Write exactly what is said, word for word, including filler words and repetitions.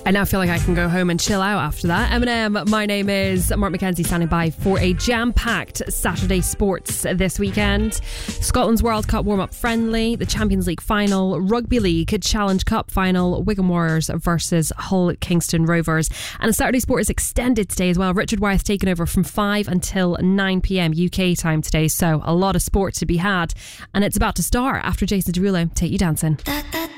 I now feel like I can go home and chill out after that. Eminem, my name is Mark McKenzie, standing by for a jam-packed Saturday sports this weekend. Scotland's World Cup warm-up friendly, the Champions League final, Rugby League Challenge Cup final, Wigan Warriors versus Hull Kingston Rovers. And Saturday sport is extended today as well. Richard Wyeth taking over from five until nine p.m. U K time today. So a lot of sport to be had. And it's about to start after Jason Derulo. Take you dancing. Da, da,